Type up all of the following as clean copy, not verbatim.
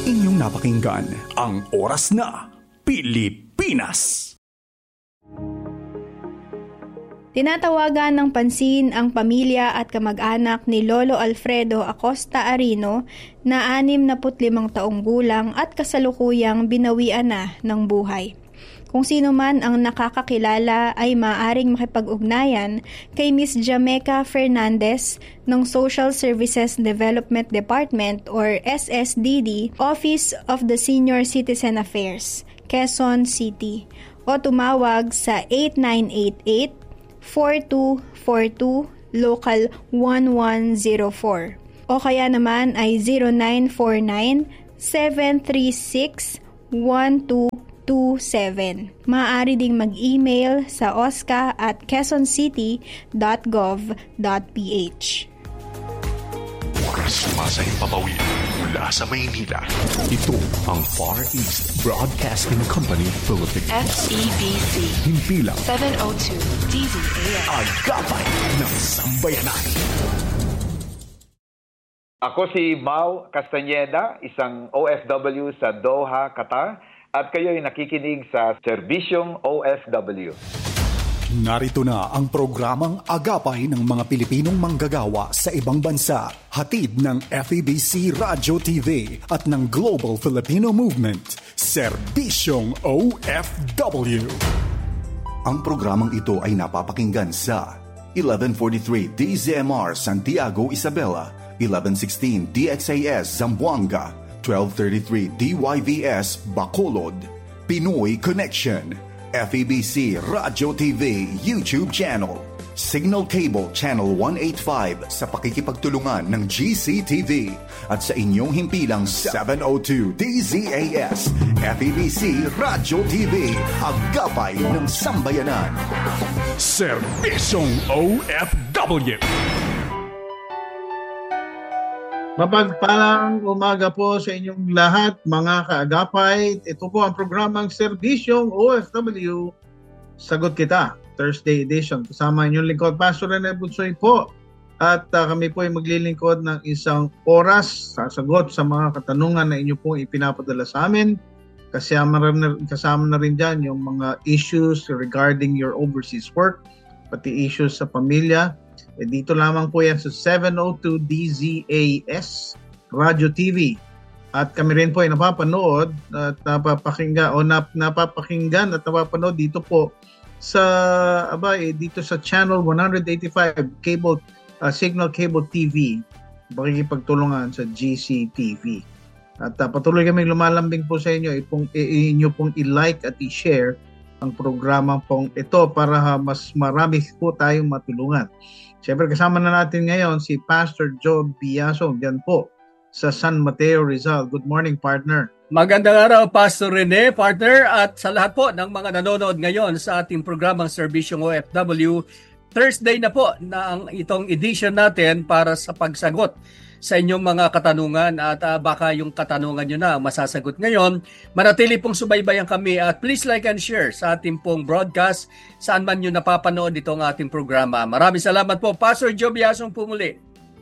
Inyong napakinggan ang Oras na Pilipinas. Tinatawagan ng pansin ang pamilya at kamag-anak ni Lolo Alfredo Acosta Arino na 65 taong gulang at kasalukuyang binawian na ng buhay. Kung sino man ang nakakakilala ay maaaring makipag-ugnayan kay Ms. Jameca Fernandez ng Social Services Development Department or SSDD, Office of the Senior Citizen Affairs, Quezon City, o tumawag sa 8988-4242 Local 1104 o kaya naman ay 0949-736-1227. Maaari ding mag-email sa osca@quezoncity.gov.ph. Sumasahing papawid mula sa Maynila. Ito ang Far East Broadcasting Company Philippines. FEBC. Himpilang 702 DZAM. Agapay ng Sambayanan. Ako si Mau Castañeda, isang OFW sa Doha, Qatar, at kayo'y nakikinig sa Serbisyong OFW. Narito na ang programang Agapay ng mga Pilipinong manggagawa sa ibang bansa. Hatid ng FEBC Radio TV at ng Global Filipino Movement, Serbisyong OFW. Ang programang ito ay napapakinggan sa 1143 DZMR Santiago, Isabela, 1116 DXAS Zamboanga, 1233 DYVS Bacolod, Pinoy Connection, FEBC Radio TV YouTube channel, Signal Cable Channel 185 sa pakikipagtulungan ng GCTV at sa inyong himpilang 702 DZAS FEBC Radio TV, Agapay ng Sambayanan. Serbisyong OFW. Mapagpalang umaga po sa inyong lahat, mga kaagapay. Ito po ang programang Serbisyong OFW, Sagot Kita, Thursday edition. Kasama inyong lingkod, Pastor Rene Bunsoy po. At kami po ay maglilingkod ng isang oras sasagot sa mga katanungan na inyo pong ipinapadala sa amin. Kasama na rin dyan yung mga issues regarding your overseas work, pati issues sa pamilya. Dito lamang po yan sa 702 DZAS Radio TV. At kami rin po ay napapanood at napapakinggan at napapanood dito po sa dito sa channel 185 cable Signal Cable TV, pakikipagtulungan sa GCTV. At patuloy kami lumalambing po sa inyo, inyo pong i-like at i-share ang programa pong ito para mas marami po tayong matulungan. Siyempre kasama na natin ngayon si Pastor Joe Biasong dyan po sa San Mateo, Rizal. Good morning, partner. Magandang araw, Pastor Rene, partner, at sa lahat po ng mga nanonood ngayon sa ating programang Serbisyong OFW. Thursday na po na ang itong edition natin para sa pagsagot sa inyong mga katanungan at baka yung katanungan nyo na masasagot ngayon. Manatili pong subaybayan kami at please like and share sa ating pong broadcast saan man nyo napapanood itong ating programa. Maraming salamat po. Pastor Joe Biasong po muli.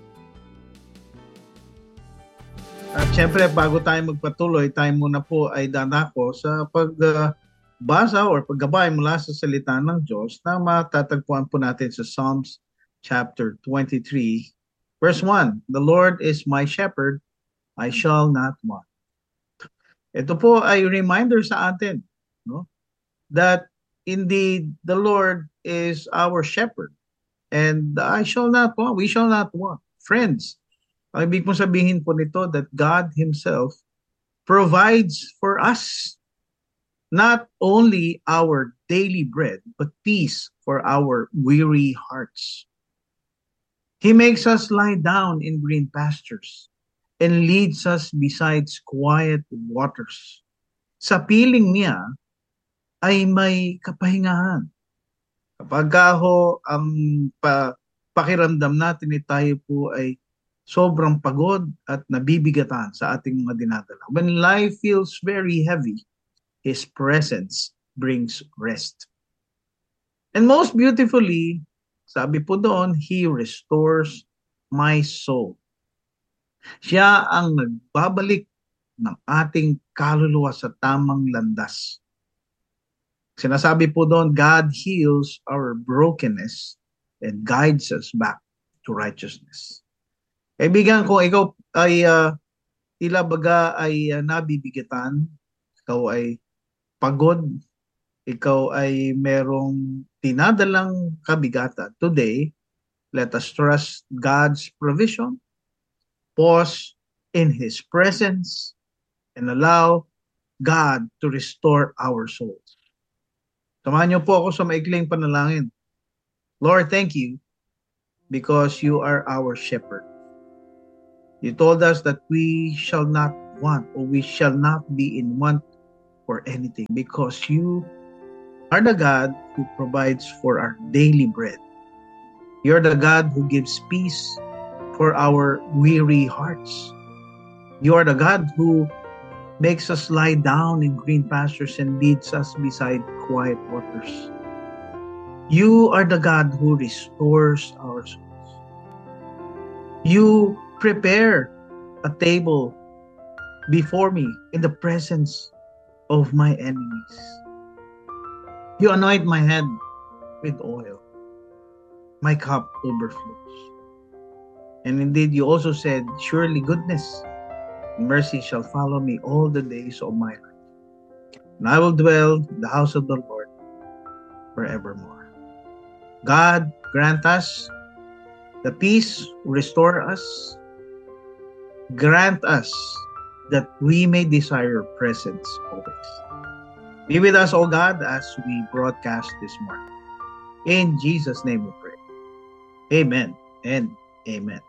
At syempre bago tayo magpatuloy, tayo muna po ay dadako sa pagbasa or paggabay mula sa salita ng Diyos na matatagpuan po natin sa Psalms chapter 23. Verse 1, the Lord is my shepherd, I shall not want. Ito po ay reminder sa atin, no? That indeed the Lord is our shepherd and I shall not want, we shall not want. Friends, ang ibig mong sabihin po nito that God Himself provides for us not only our daily bread, but peace for our weary hearts. He makes us lie down in green pastures and leads us beside quiet waters. Sa piling niya ay may kapahingahan. Kapag ang pakiramdam natin ay tayo po ay sobrang pagod at nabibigatan sa ating mga dinadala. When life feels very heavy, His presence brings rest. And most beautifully, sabi po doon, He restores my soul. Siya ang nagbabalik ng ating kaluluwa sa tamang landas. Sinasabi po doon, God heals our brokenness and guides us back to righteousness. Kaibigan, kung ikaw ay tila baga ay nabibigatan, ikaw ay pagod, ikaw ay merong tinadalang kabigatan, today, let us trust God's provision, pause in His presence, and allow God to restore our souls. Samahan niyo po ako sa maikling panalangin. Lord, thank you because you are our shepherd. You told us that we shall not want or we shall not be in want for anything because you are the God who provides for our daily bread. You're the God who gives peace for our weary hearts. You are the God who makes us lie down in green pastures and leads us beside quiet waters. You are the God who restores our souls. You prepare a table before me in the presence of my enemies. You anoint my head with oil. My cup overflows. And indeed, you also said, surely goodness and mercy shall follow me all the days of my life. And I will dwell in the house of the Lord forevermore. God, grant us the peace, restore us. Grant us that we may desire your presence always. Be with us, O God, as we broadcast this morning. In Jesus' name we pray. Amen and amen.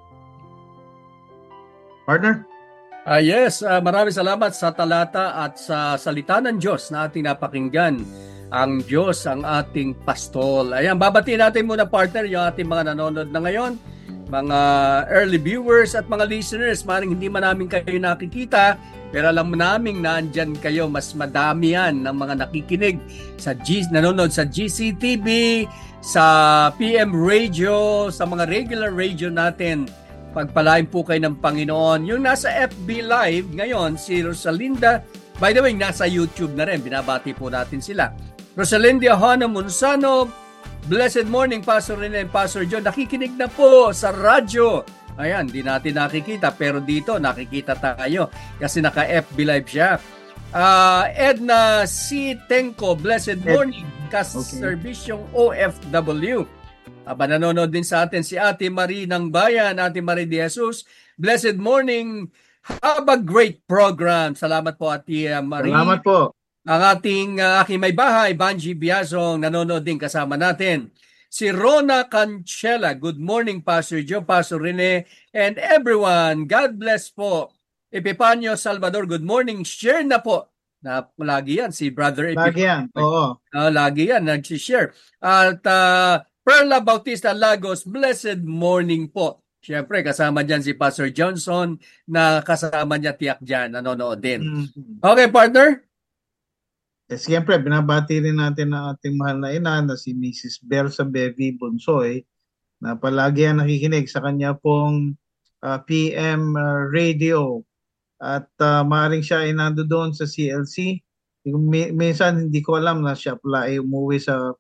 Partner? Yes, maraming salamat sa talata at sa salita ng Diyos na ating napakinggan. Ang Diyos ang ating pastol. Ayan, babatiin natin muna, partner, yung ating mga nanonood na ngayon, mga early viewers at mga listeners. Maring hindi man namin kayo nakikita, pero alam namin na andyan kayo. Mas madami yan ng mga nakikinig nanonood sa GCTV, sa PM Radio, sa mga regular radio natin. Pagpalain po kayo ng Panginoon. Yung nasa FB Live ngayon, si Rosalinda, by the way, nasa YouTube na rin. Binabati po natin sila. Rosalinda Hana Monsano, blessed morning, Pastor Rene and Pastor John. Nakikinig na po sa radyo. Ayan, di natin nakikita, pero dito nakikita tayo kasi naka-FB Live siya. Edna C. Tenko, blessed morning, Servisyong OFW. Nanonood din sa atin si Ate Marie ng Bayan, Ate Marie de Jesus. Blessed morning. Have a great program. Salamat po, Ate Marie. Salamat po. Ang aking may bahay, Banji Biazong, nanonood din kasama natin. Si Rona Cancela, good morning, Pastor Joe, Pastor Rene, and everyone. God bless po. Epipanio Salvador, good morning. Share na po. Lagi yan, si Brother Epipanio. Lagi yan, oo. Lagi yan, nag-share. At Perla Bautista Lagos, blessed morning po. Siyempre, kasama dyan si Pastor Johnson na kasama niya tiyak dyan, nanonood din. Mm-hmm. Okay, partner? Siyempre, binabati rin natin ang ating mahal na ina na si Mrs. Belsa Bevi Bonsoy na palagi ang nakikinig sa kanya pong PM radio at maaaring siya ay nandoon sa CLC. Minsan hindi ko alam na siya pala ay umuwi sa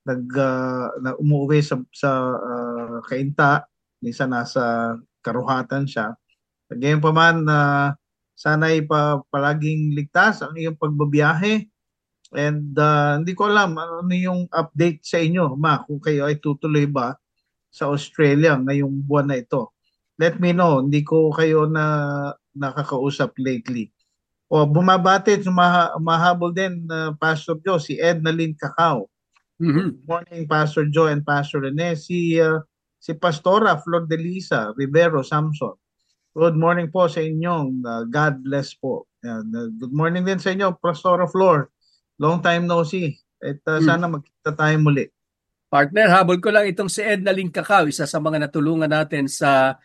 Kainta, minsan nasa Karuhatan siya. Ngayon pa man, sana ay palaging ligtas ang iyong pagbabiyahe. And hindi ko alam ano yung update sa inyo, Ma, kung kayo ay tutuloy ba sa Australia ngayong buwan na ito. Let me know, hindi ko kayo na nakakausap lately. O bumabati, mahabol din Pastor Joe, si Edna Lynn Cacao. Mm-hmm. Good morning, Pastor Joe and Pastor Rene. Si Pastora Flor de Lisa Rivero Samson. Good morning po sa inyong. God bless po. Good morning din sa inyo, Pastora Flor. Long time no see. At sana magkita tayo muli. Partner, habol ko lang itong si Edna Lynn Cacao, isa sa mga natulungan natin sa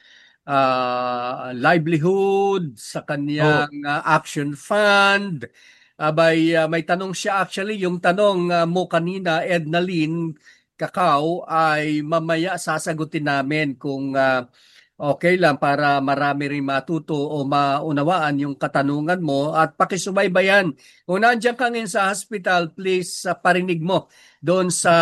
livelihood, sa kanyang action fund. May tanong siya actually, yung tanong mo kanina, Edna Lynn Cacao, ay mamaya sasagutin namin kung Okay lang para marami rin matuto o maunawaan yung katanungan mo at pakisubaybayan. Kung nandiyan ka ngayon sa hospital, please parinig mo doon sa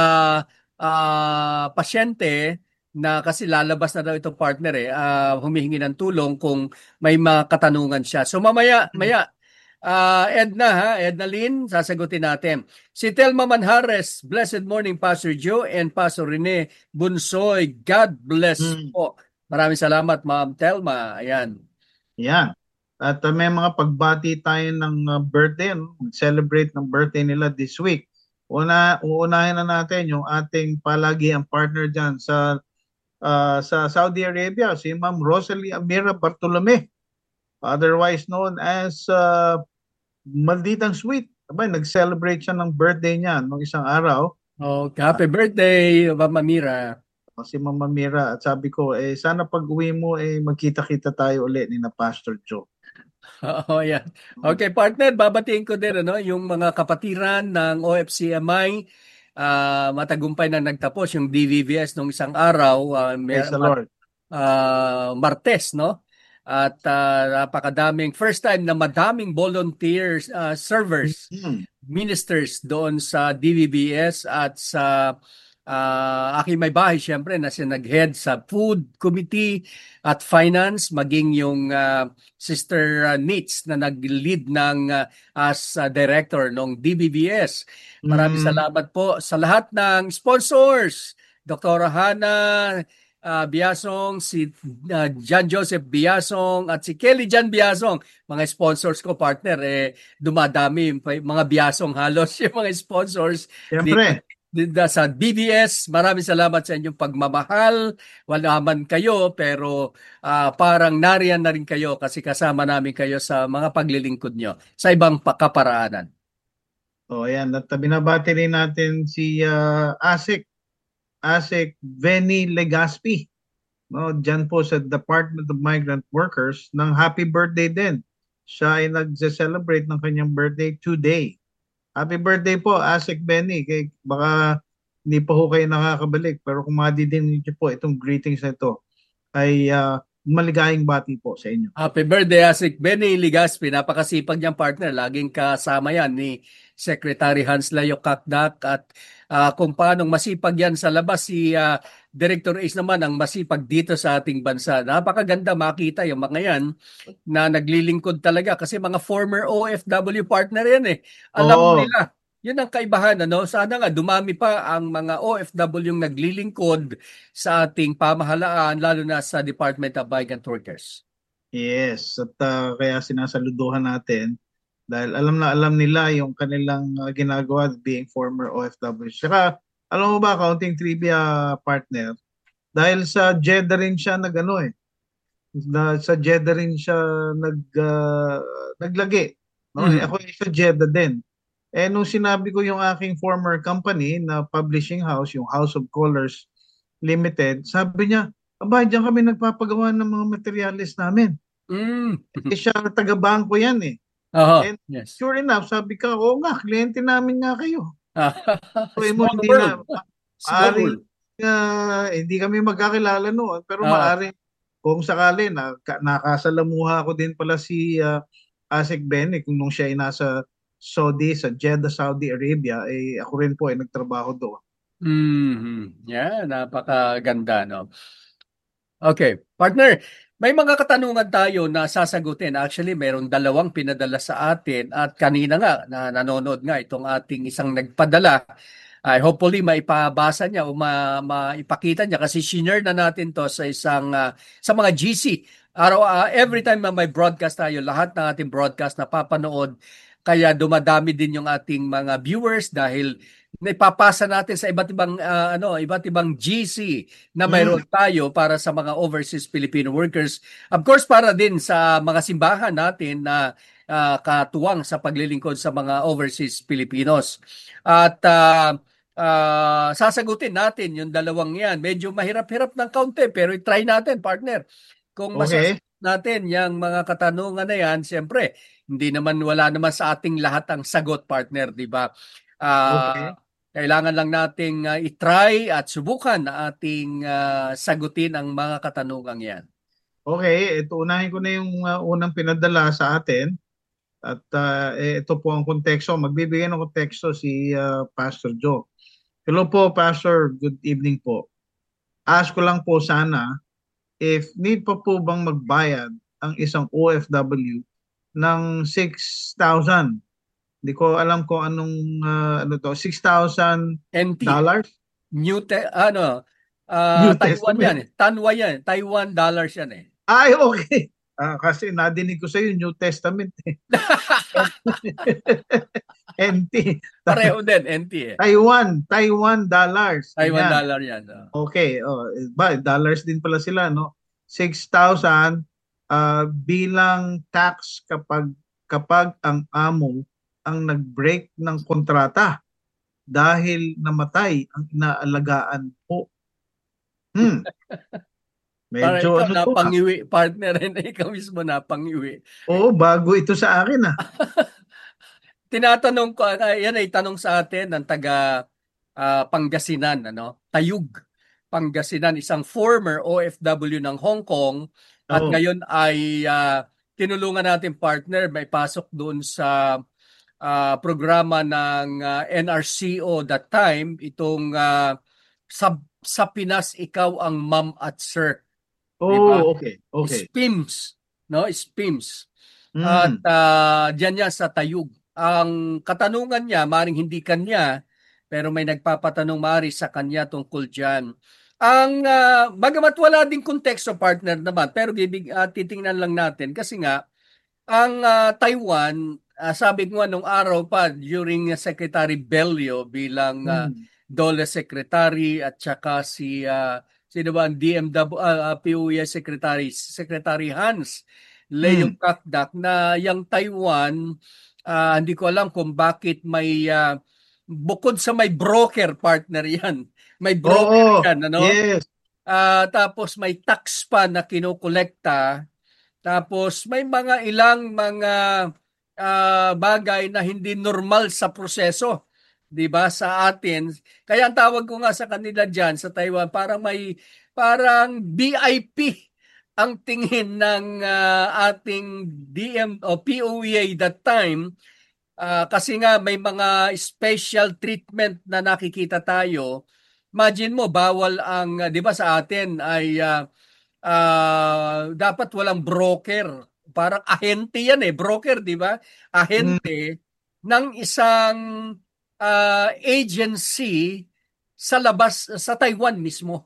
pasyente na kasi lalabas na daw itong partner humihingi ng tulong kung may mga katanungan siya. So maya, Edna Lynn, sasagutin natin. Si Telma Manhares, blessed morning Pastor Joe and Pastor Rene Bunsoy. God bless po. Maraming salamat, Ma'am Telma. Ayan. Yan. At may mga pagbati tayo ng birthday, celebrate ng birthday nila this week. Uunahin na natin yung ating palagiang partner dyan sa Saudi Arabia, si Ma'am Rosalie Amira Bartolome, otherwise known as Malditang Sweet. Abay, nag-celebrate siya ng birthday niya nung isang araw. Oh, happy birthday, Ma'am Amira. Si Mama Mira, at sabi ko, sana pag-uwi mo, magkita-kita tayo ulit ni na Pastor Joe. Oo, yan. Okay, partner, babatiin ko din yung mga kapatiran ng OFCMI. Matagumpay na nagtapos yung DVVS nung isang araw. Praise the Lord. Martes, no? At napakadaming, first time na madaming volunteers, servers, ministers doon sa DVVS at sa aking may bahay syempre na siya nag-head sa food committee at finance, maging yung sister Nitz na nag-lead ng as director ng DBBS. Maraming salamat po sa lahat ng sponsors. Dr. Hana Biasong, si John Joseph Biasong at si Kelly Jan Biasong, mga sponsors ko, partner, dumadami mga Biasong halos yung mga sponsors. Siyempre. Sa BBS, maraming salamat sa inyong pagmamahal. Wala man kayo, pero parang nariyan na rin kayo kasi kasama namin kayo sa mga paglilingkod nyo sa ibang kaparaanan. Ayan. At binabati rin natin si ASIC Benny Legaspi. Diyan po sa Department of Migrant Workers ng happy birthday din. Siya ay nag-celebrate ng kanyang birthday today. Happy birthday po, ASIC Benny. Baka hindi pa ho kayo nakakabalik, pero kung madidinig niyo po itong greetings na ito, ay maligayang bati po sa inyo. Happy birthday, ASIC Benny Legaspi. Napakasipag niyang partner. Laging kasama yan ni Secretary Hans Layo Kakdak at kung paano masipag yan sa labas, si Director Ace naman ang masipag dito sa ating bansa. Napakaganda makita yung mga yan na naglilingkod talaga kasi mga former OFW partner yan Alam nila. Yun ang kaibahan. Sana nga dumami pa ang mga OFW yung naglilingkod sa ating pamahalaan, lalo na sa Department of Migrant Workers. Yes, at kaya sinasaluduhan natin dahil alam nila yung kanilang ginagawa being former OFW. Saka, alam mo ba, kaunting trivia, partner, dahil sa Jeddah rin siya sa Jeddah rin siya naglagi. Ako ay sa Jeddah din. Nung sinabi ko yung aking former company na publishing house, yung House of Colors Limited, sabi niya, diyan kami nagpapagawa ng mga materialis namin. Siya, taga-bangko yan And yes. Sure enough, sabi ka, oo nga, kliyente namin nga kayo. So, hindi kami magkakilala noon, pero maaari, kung sakali, nakasalamuha ko din pala si ASIC Benny kung nung siya ay nasa Saudi, sa Jeddah, Saudi Arabia, ako rin po ay nagtrabaho doon. Yeah, napakaganda, no? Okay, partner, may mga katanungan tayo na sasagutin. Actually, mayroong dalawang pinadala sa atin at kanina nga, na nanonood nga itong ating isang nagpadala. Hopefully, maipabasa niya o maipakita niya kasi senior na natin to sa sa mga GC. Every time na may broadcast tayo, lahat ng ating broadcast na papanood, kaya dumadami din yung ating mga viewers dahil naipapasa natin sa iba't ibang GC na mayroon tayo para sa mga overseas Filipino workers. Of course, para din sa mga simbahan natin na katuwang sa paglilingkod sa mga overseas Filipinos. At sasagutin natin yung dalawang yan. Medyo mahirap-hirap ng kaunti pero i-try natin, partner. Kung masasagot natin yung mga katanungan na yan, siyempre, wala naman sa ating lahat ang sagot, partner, di ba? Kailangan lang nating i-try at subukan na ating sagutin ang mga katanungang yan. Okay, ito unahin ko na yung unang pinadala sa atin. At ito po ang konteksto. Magbibigay ng konteksto si Pastor Joe. Hello po, Pastor. Good evening po. Ask ko lang po sana if need pa po bang magbayad ang isang OFW ng 6,000. Hindi ko alam kung anong ano to, $6,000. NT. New Taiwan yan Testament. eh. Tanwa yan. Taiwan dollars yan eh. Ay, okay. Kasi nadinig ko sa iyo New Testament eh. NT. Pareho din, NT eh. Taiwan dollars. Taiwan Ganyan. dollar yan. Okay, dollars din pala sila, no? 6,000 bilang tax kapag ang amo ang nag-break ng kontrata dahil namatay ang inaalagaan po. Para Medyo ikaw napangiwi, partner, ikaw mismo napangiwi. Oo, bago ito sa akin Tinatanong ko, yan ay tanong sa atin ng taga Pangasinan, Tayug, Pangasinan, isang former OFW ng Hong Kong at ngayon ay tinulungan natin partner, may pasok doon sa programa ng NRCO that time, itong sa Pinas, ikaw ang ma'am at sir. Diba? Okay. SPIMS, SPIMS. At diyan niya sa Tayug. Ang katanungan niya, maring hindi kanya, pero may nagpapatanong mari sa kanya tungkol dyan. Ang bagamat wala ding konteksto partner naman, pero titingnan lang natin kasi nga ang Taiwan, sabi ko nga nung araw pa during Secretary Bello bilang DOLE Secretary at saka si sino ba ang POE Secretary Hans Leo Kakdak na yung Taiwan, hindi ko alam kung bakit may bukod sa may broker partner yan. May broker yan, Yes. Tapos may tax pa na kinokolekta. Tapos may ilang mga bagay na hindi normal sa proseso. 'Di ba sa atin? Kaya ang tawag ko nga sa kanila diyan sa Taiwan, parang VIP ang tingin ng ating DM o POEA that time, kasi nga may mga special treatment na nakikita tayo. Imagine mo, bawal ang, 'di ba sa atin ay dapat walang broker. Parang ahente yan broker, 'di ba? Ahente ng isang agency sa labas sa Taiwan mismo.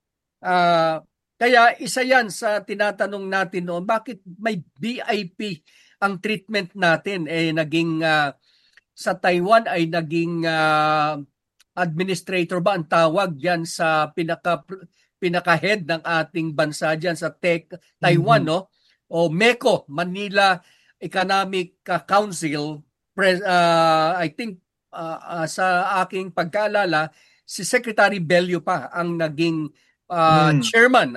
Kaya isa yan sa tinatanong natin noon, bakit may VIP ang treatment natin naging sa Taiwan ay naging administrator ba ang tawag diyan sa pinaka-head ng ating bansa diyan sa Taiwan, no? O MECO, Manila Economic Council, I think sa aking pagkaalala, si Secretary Bello pa ang naging chairman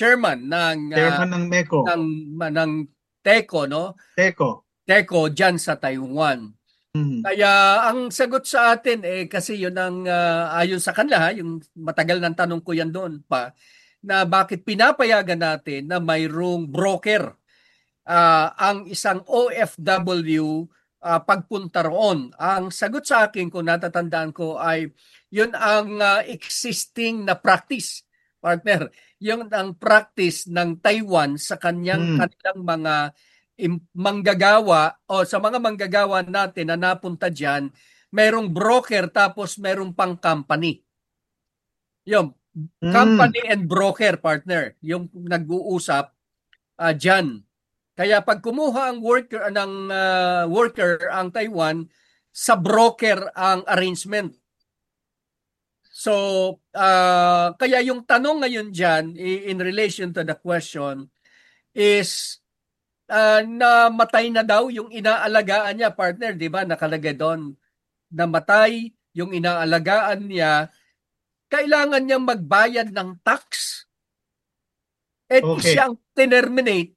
ng MECO. ng TECO, no? TECO diyan sa Taiwan. Kaya ang sagot sa atin kasi yun ang ayon sa kanila, yung matagal ng tanong ko yan doon pa, na bakit pinapayagan natin na mayroong broker ang isang OFW pagpunta roon. Ang sagot sa akin, kung natatandaan ko, ay yun ang existing na practice, partner. Yun ang practice ng Taiwan sa kanilang mga manggagawa o sa mga manggagawa natin na napunta dyan, merong broker tapos merong pang company. Yung company and broker, partner, yung nag-uusap dyan. Kaya pag kumuha ang worker ang Taiwan, sa broker ang arrangement. So, kaya yung tanong ngayon dyan in relation to the question is namatay na daw yung inaalagaan niya, partner, di ba? Nakalagay doon, namatay yung inaalagaan niya, kailangan niyang magbayad ng tax. At siyang terminate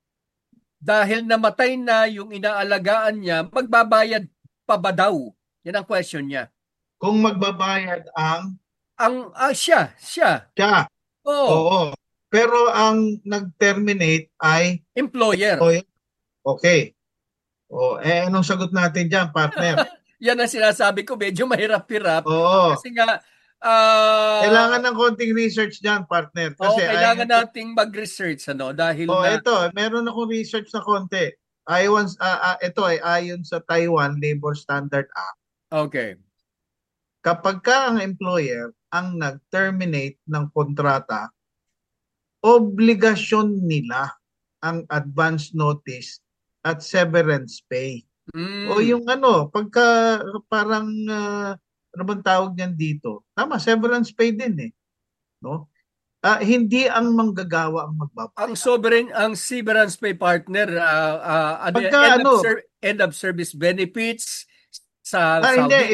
dahil namatay na yung inaalagaan niya, magbabayad pa ba daw? Yan ang question niya. Kung magbabayad ang siya. Oo. Pero ang nag-terminate ay Employer. Okay. Anong sagot natin dyan, partner? Yan ang sinasabi ko, medyo mahirap-hirap. Oo. Kasi nga, Kailangan ng konting research dyan, partner. Kasi kailangan nating mag-research, dahil ito, meron akong research na konti. Ito ay ayon sa Taiwan Labor Standard Act. Okay. Kapag ka ang employer ang nag-terminate ng kontrata, obligasyon nila ang advance notice at severance pay. O yung pagka parang ano bang tawag niyan dito? Tama, severance pay din no? Hindi ang manggagawa ang magbabayad. Ang severance pay, partner, Pagka end of service benefits sa hindi,